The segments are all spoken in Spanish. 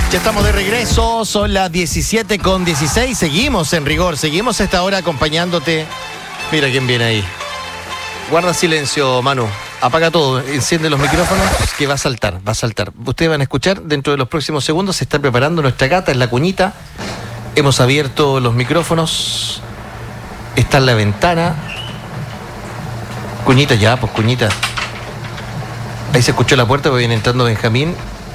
Ya estamos de regreso, son las 17:16, seguimos en rigor, seguimos a esta hora acompañándote. Mira quién viene ahí. Guarda silencio, Manu, apaga todo, enciende los micrófonos, que va a saltar. Ustedes van a escuchar dentro de los próximos segundos, se está preparando nuestra gata en la cuñita. Hemos abierto los micrófonos, está en la ventana. Cuñita ya, pues cuñita. Ahí se escuchó la puerta, porque viene entrando Benjamín.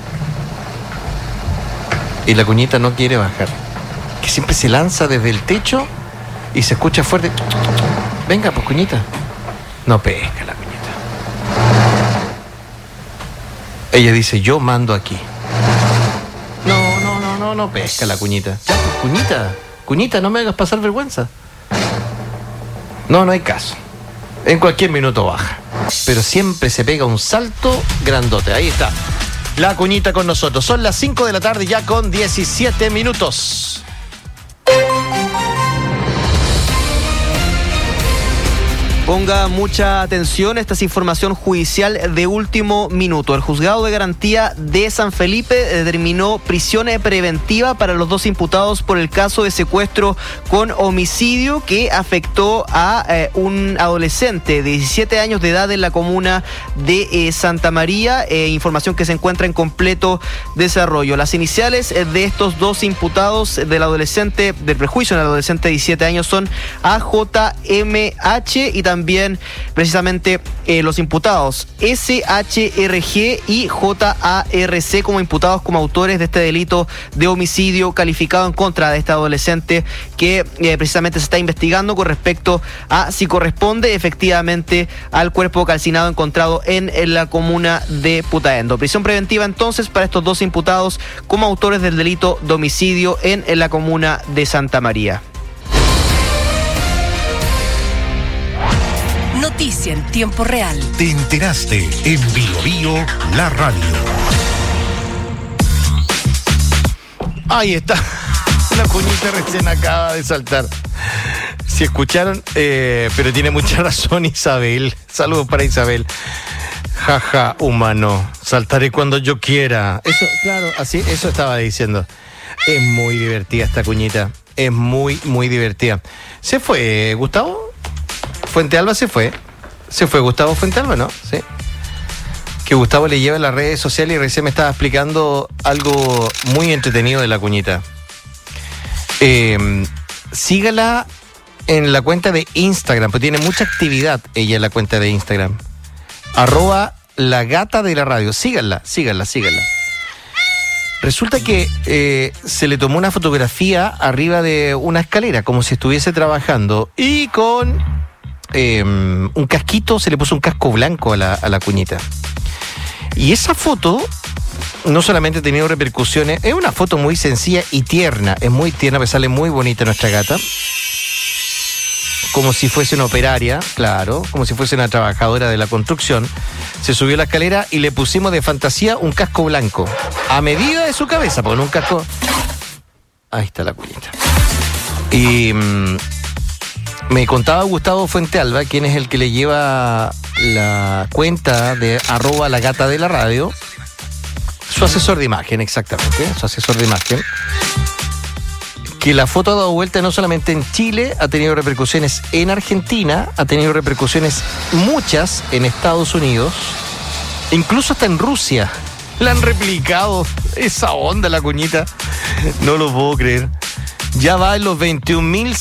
Y la cuñita no quiere bajar. Que siempre se lanza desde el techo y se escucha fuerte. Venga, pues cuñita. No pesca la cuñita. Ella dice, yo mando aquí. No pesca la cuñita. Ya, pues, cuñita, no me hagas pasar vergüenza. No hay caso. En cualquier minuto baja. Pero siempre se pega un salto grandote. Ahí está. La cuñita con nosotros. Son las 5 de la tarde ya con 17 minutos. Ponga mucha atención, esta es información judicial de último minuto. El juzgado de garantía de San Felipe determinó prisión preventiva para los dos imputados por el caso de secuestro con homicidio que afectó a un adolescente de 17 años de edad en la comuna de Santa María. Información que se encuentra en completo desarrollo. Las iniciales de estos dos imputados del prejuicio en el adolescente de 17 años son AJMH y también precisamente los imputados SHRG y JARC como imputados como autores de este delito de homicidio calificado en contra de este adolescente que precisamente se está investigando con respecto a si corresponde efectivamente al cuerpo calcinado encontrado en la comuna de Putaendo. Prisión preventiva entonces para estos dos imputados como autores del delito de homicidio en la comuna de Santa María. Noticia en tiempo real. Te enteraste en Bio Bio, la radio. Ahí está. La cuñita recién acaba de saltar. Si escucharon, pero tiene mucha razón Isabel. Saludos para Isabel. Jaja, humano. Saltaré cuando yo quiera. Eso, claro, así, eso estaba diciendo. Es muy divertida esta cuñita. Es muy, muy divertida. ¿Se fue, Gustavo? Fuentealba se fue Gustavo Fuentealba, ¿no? Sí. Que Gustavo le lleva a las redes sociales y recién me estaba explicando algo muy entretenido de la cuñita. Sígala en la cuenta de Instagram, porque tiene mucha actividad ella en la cuenta de Instagram. @lagata_de_la_radio. Síganla. Resulta que se le tomó una fotografía arriba de una escalera, como si estuviese trabajando, y con un casquito, se le puso un casco blanco a la cuñita. Y esa foto no solamente ha tenido repercusiones, es una foto muy sencilla y tierna, es muy tierna, me sale muy bonita nuestra gata. Como si fuese una operaria, claro, como si fuese una trabajadora de la construcción. Se subió a la escalera y le pusimos de fantasía un casco blanco, a medida de su cabeza, con un casco. Ahí está la cuñita. Y me contaba Gustavo Fuentealba, quien es el que le lleva la cuenta de @lagata_de_la_radio, su asesor de imagen, exactamente, que la foto ha dado vuelta no solamente en Chile, ha tenido repercusiones en Argentina, ha tenido repercusiones muchas en Estados Unidos, incluso hasta en Rusia. La han replicado, esa onda la cuñita, no lo puedo creer. Ya va en los 21.000